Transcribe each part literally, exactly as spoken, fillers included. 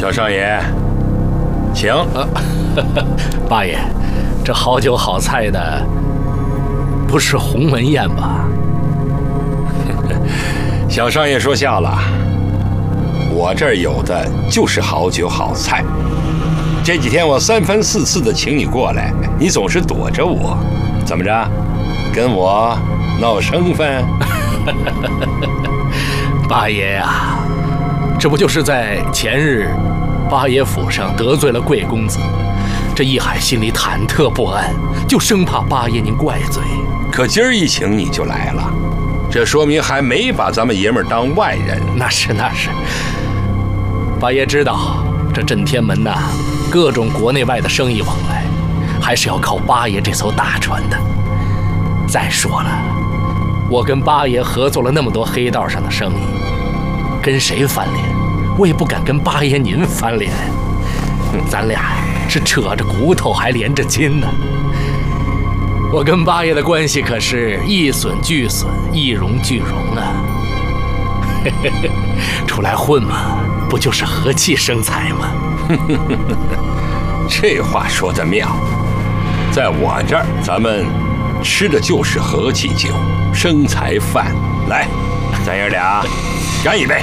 小少爷，请。啊， 八爷，这好酒好菜的，不是鸿门宴吧？ 小少爷说笑了，我这儿有的就是好酒好菜。这几天我三番四次的请你过来，你总是躲着我，怎么着？跟我闹生分？ 八爷呀、啊，这不就是在前日八爷府上得罪了贵公子，这一海心里忐忑不安，就生怕八爷您怪罪。 可今儿一请你就来了，这说明还没把咱们爷们儿当外人。 那是那是，八爷知道这镇天门呐、啊，各种国内外的生意往来，还是要靠八爷这艘大船的。再说了，我跟八爷合作了那么多黑道上的生意，跟谁翻脸，我也不敢跟八爷您翻脸。咱俩是扯着骨头还连着筋呢。我跟八爷的关系可是一损俱损，一荣俱荣啊。出来混嘛，不就是和气生财吗？ 这话说得妙，在我这儿咱们吃的就是和气酒、生财饭。来，咱爷俩干一杯！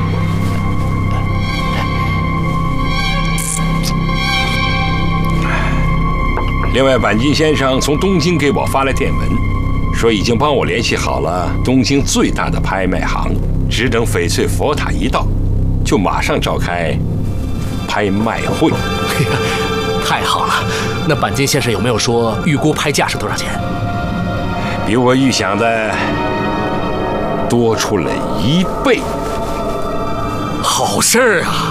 另外，板金先生从东京给我发来电文，说已经帮我联系好了东京最大的拍卖行，只等翡翠佛塔一到，就马上召开拍卖会。 太好了！那板金先生有没有说预估拍价是多少钱？ 比我预想的多出了一倍。 好事儿啊！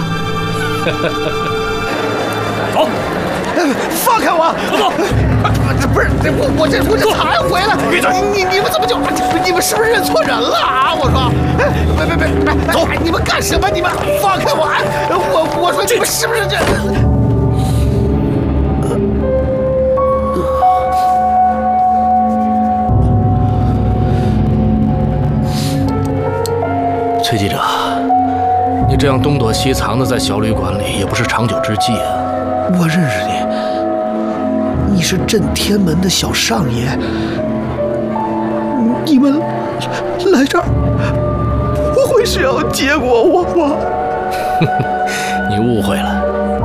走。 放开我！走！这不是我，我这我这才回来。闭嘴！你你们怎么就你们是不是认错人了啊？我说，别别别别，走！你们干什么？你们放开我！我我说你们是不是这？ 崔记者，你这样东躲西藏的在小旅馆里，也不是长久之计啊。 我认识你。你是镇天门的小上爷，你们来这儿不会是要结果我吧？ 你误会了。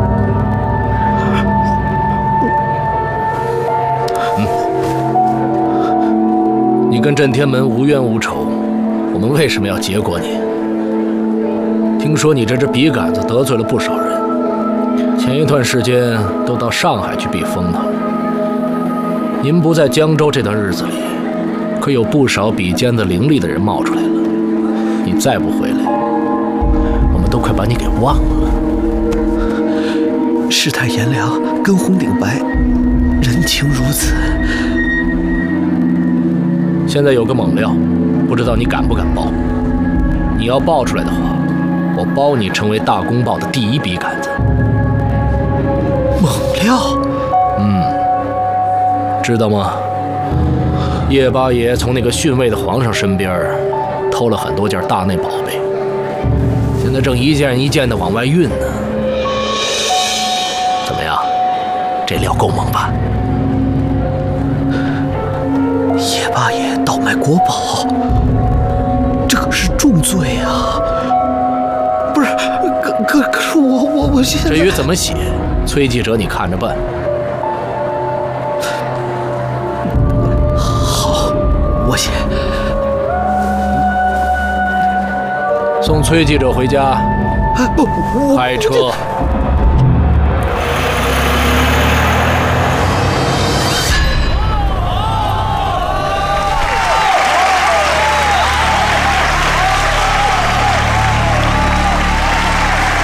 嗯，你跟镇天门无冤无仇，我们为什么要结果你？听说你这只笔杆子得罪了不少人，前一段时间都到上海去避风头。您不在江州这段日子里，可有不少比肩子伶俐的人冒出来了。你再不回来，我们都快把你给忘了。 世态炎凉，跟红顶白，人情如此。 现在有个猛料，不知道你敢不敢报？你要报出来的话，我包你成为大公报的第一笔杆子。 猛料？ 嗯。知道吗？叶八爷从那个逊位的皇上身边偷了很多件大内宝贝，现在正一件一件的往外运呢。怎么样？这料够猛吧？ 叶八爷倒卖国宝，这可是重罪啊！不是，可可可是我我我现在…… 至于怎么写，崔记者你看着办。 我写。 送崔记者回家。 不，我开车。